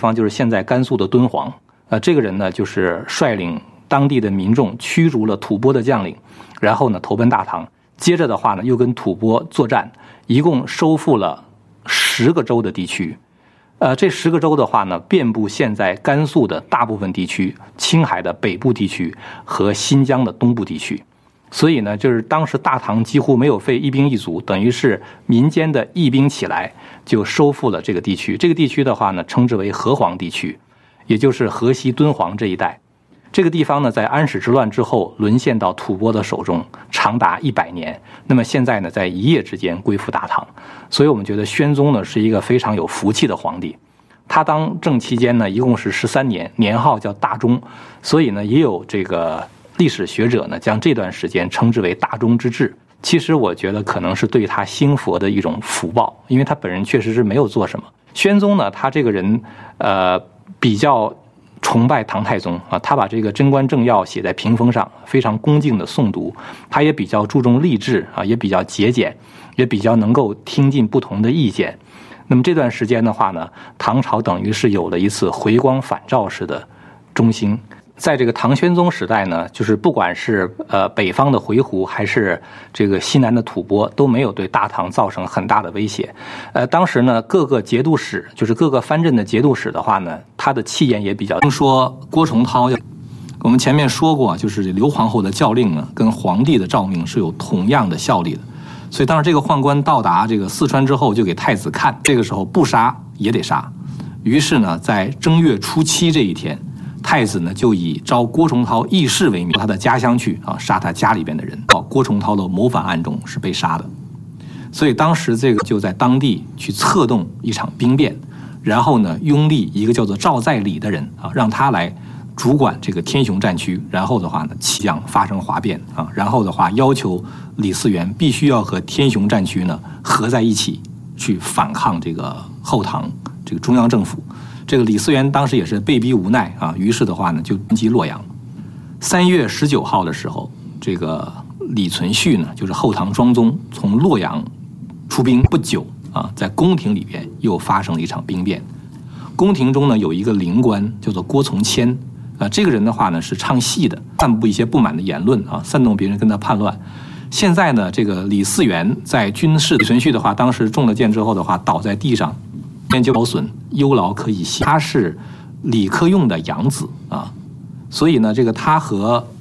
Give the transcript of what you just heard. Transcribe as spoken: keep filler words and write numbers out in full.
方就是现在甘肃的敦煌。呃，这个人呢，就是率领当地的民众驱逐了吐蕃的将领，然后呢投奔大唐。接着的话呢，又跟吐蕃作战，一共收复了十个州的地区。呃，这十个州的话呢，遍布现在甘肃的大部分地区、青海的北部地区和新疆的东部地区。所以呢，就是当时大唐几乎没有费一兵一卒，等于是民间的义兵起来就收复了这个地区。这个地区的话呢，称之为河湟地区，也就是河西敦煌这一带。这个地方呢，在安史之乱之后沦陷到吐蕃的手中，长达一百年。那么现在呢，在一夜之间归附大唐。所以我们觉得宣宗呢是一个非常有福气的皇帝。他当政期间呢，一共是十三年，年号叫大中。所以呢，也有这个历史学者呢，将这段时间称之为大中之治。其实我觉得可能是对他兴佛的一种福报，因为他本人确实是没有做什么。宣宗呢，他这个人呃比较崇拜唐太宗啊，他把这个贞观政要写在屏风上，非常恭敬的诵读。他也比较注重励志啊，也比较节俭，也比较能够听进不同的意见。那么这段时间的话呢，唐朝等于是有了一次回光返照式的中兴。在这个唐宣宗时代呢，就是不管是呃北方的回鹘，还是这个西南的吐蕃，都没有对大唐造成很大的威胁。呃，当时呢，各个节度使，就是各个藩镇的节度使的话呢，他的气焰也比较。听说郭崇韬，我们前面说过，就是刘皇后的诏令呢，跟皇帝的诏命是有同样的效力的。所以当时这个宦官到达这个四川之后，就给太子看，这个时候不杀也得杀。于是呢，在正月初七这一天，太子呢就以招郭崇韬义士为名，到他的家乡去啊，杀他家里边的人。到郭崇韬的谋反案中是被杀的。所以当时这个就在当地去策动一场兵变，然后呢拥立一个叫做赵在礼的人啊，让他来主管这个天雄战区。然后的话呢，起将发生哗变啊，然后的话要求李嗣源必须要和天雄战区呢合在一起去反抗这个后唐这个中央政府。这个李嗣源当时也是被逼无奈啊，于是的话呢就攻击洛阳。三月十九号的时候，这个李存勖呢，就是后唐庄宗，从洛阳出兵不久啊，在宫廷里边又发生了一场兵变。宫廷中呢有一个灵官叫做郭从谦啊，这个人的话呢是唱戏的，散布一些不满的言论啊，煽动别人跟他叛乱。现在呢，这个李嗣源在军事，李存勖的话，当时中了箭之后的话，倒在地上，就劳损，忧劳可以息。他是李克用的养子啊，所以呢，这个他和